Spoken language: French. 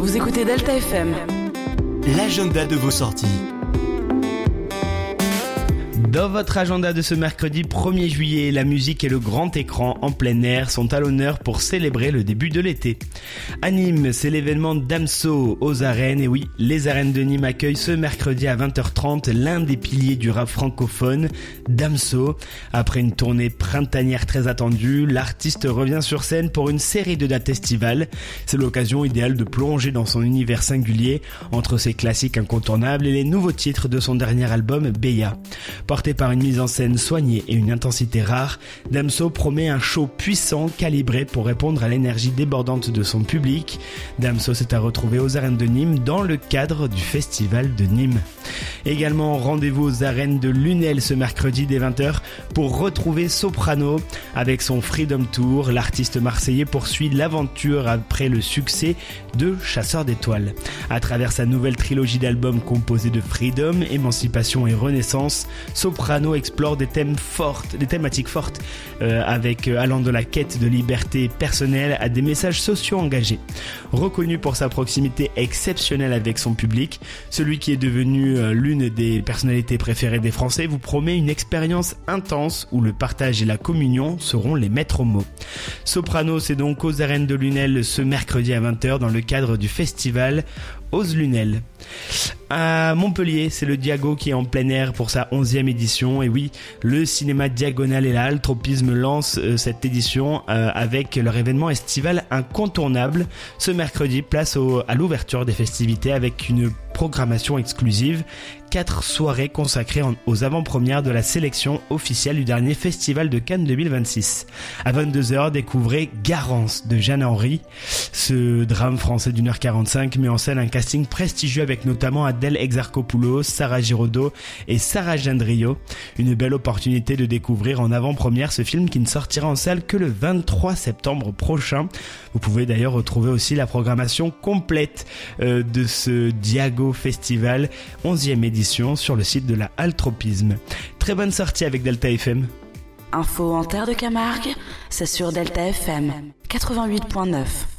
Vous écoutez Delta FM. L'agenda de vos sorties. Dans votre agenda de ce mercredi 1er juillet, la musique et le grand écran en plein air sont à l'honneur pour célébrer le début de l'été. À Nîmes, c'est l'événement Damso aux arènes. Et oui, les arènes de Nîmes accueillent ce mercredi à 20h30 l'un des piliers du rap francophone, Damso. Après une tournée printanière très attendue, l'artiste revient sur scène pour une série de dates estivales. C'est l'occasion idéale de plonger dans son univers singulier entre ses classiques incontournables et les nouveaux titres de son dernier album, Beya. Porté par une mise en scène soignée et une intensité rare, Damso promet un show puissant calibré pour répondre à l'énergie débordante de son public. Damso s'est à retrouver aux arènes de Nîmes dans le cadre du festival de Nîmes. Également rendez-vous aux arènes de Lunel ce mercredi dès 20h pour retrouver Soprano. Avec son Freedom Tour, l'artiste marseillais poursuit l'aventure après le succès de Chasseur d'étoiles. À travers sa nouvelle trilogie d'albums composée de Freedom, Émancipation et Renaissance, Soprano explore des thématiques fortes allant de la quête de liberté personnelle à des messages sociaux engagés. Reconnu pour sa proximité exceptionnelle avec son public, celui qui est devenu l'une des personnalités préférées des Français vous promet une expérience intense où le partage et la communion seront les maîtres mots. Soprano, c'est donc aux arènes de Lunel ce mercredi à 20h dans le cadre du festival Ose Lunel. À Montpellier, c'est le Diago qui est en plein air pour sa 11e édition. Et oui, le cinéma Diagonal et la Altropisme lancent cette édition avec leur événement estival incontournable. Ce mercredi, place à l'ouverture des festivités avec une programmation exclusive. 4 soirées consacrées aux avant-premières de la sélection officielle du dernier festival de Cannes 2026. À 22h, découvrez Garance de Jeanne Henry. Ce drame français d'1h45 met en scène un casting prestigieux avec notamment Adèle Exarchopoulos, Sarah Giraudot et Sarah Gendrio. Une belle opportunité de découvrir en avant-première ce film qui ne sortira en salle que le 23 septembre prochain. Vous pouvez d'ailleurs retrouver aussi la programmation complète de ce Diago Festival 11e édition sur le site de la Altropisme. Très bonne sortie avec Delta FM. Info en terre de Camargue, c'est sur Delta FM 88.9.